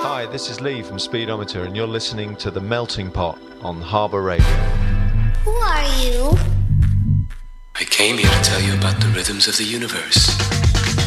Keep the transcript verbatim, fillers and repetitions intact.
Hi, this is Lee from Speedometer, and you're listening to The Melting Pot on Harbour Radio. Who are you? I came here to tell you about the rhythms of the universe.